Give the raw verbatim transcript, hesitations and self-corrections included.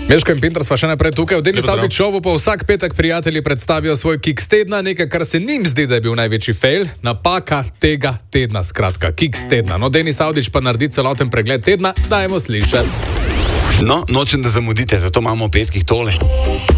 Meško in Pinter sva še naprej tukaj. V Denis Avdić šovu pa vsak petek prijatelji predstavijo svoj kiks tedna, nekaj, kar se njim zdi, da je bil največji fail, napaka tega tedna, skratka, kiks tedna. No, Denis Avdić pa naredi celoten pregled tedna, dajmo slišati. No, nočem, da zamudite, zato imamo v petkih tole.